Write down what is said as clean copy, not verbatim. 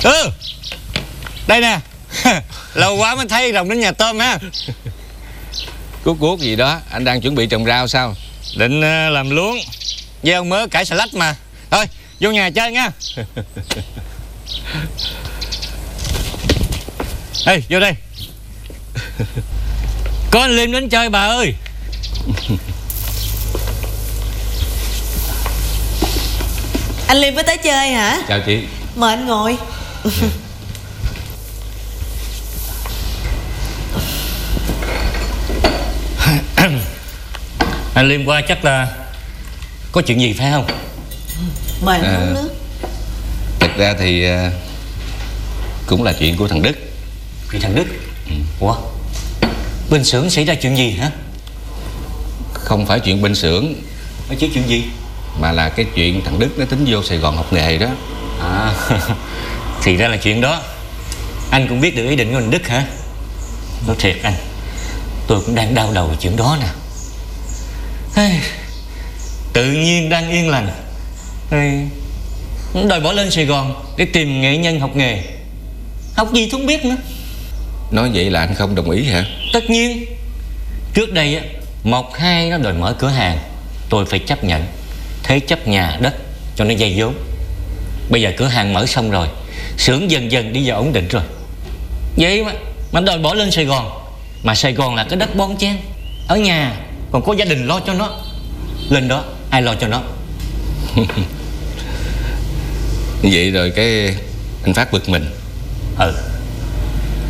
Ừ, đây nè. Lâu quá mới thấy rồng đến nhà tôm ha. Cuốc cuốc gì đó, anh đang chuẩn bị trồng rau sao? Định làm luống gieo mớ cải xà lách mà. Thôi vô nhà chơi nha. Ê, vô đây. Có anh Liêm đến chơi bà ơi. Anh Liêm mới tới chơi hả? Chào chị. Mời anh ngồi. Anh Liêm qua chắc là có chuyện gì phải không? Mời anh uống nước. Thật ra thì cũng là chuyện của thằng Đức. Chuyện thằng Đức? Ủa, bên xưởng xảy ra chuyện gì hả? Không phải chuyện bên xưởng, Chứ chuyện gì? mà là cái chuyện thằng Đức nó tính vô Sài Gòn học nghề đó. À, thì ra là chuyện đó. Anh cũng biết được ý định của anh Đức hả? Nói thiệt anh, tôi cũng đang đau đầu chuyện đó nè. Tự nhiên đang yên lành đòi bỏ lên Sài Gòn để tìm nghệ nhân học nghề. Học gì không biết nữa. Nói vậy là anh không đồng ý hả? Tất nhiên. Trước đây á, Mộc Hai nó đòi mở cửa hàng, tôi phải chấp nhận thế chấp nhà đất cho nó vay vốn. Bây giờ cửa hàng mở xong rồi, xưởng dần dần đi vào ổn định rồi. Vậy mà đòi bỏ lên Sài Gòn. Mà Sài Gòn là cái đất bon chen, ở nhà còn có gia đình lo cho nó, lên đó ai lo cho nó? Vậy rồi cái anh Phát bực mình. Ừ,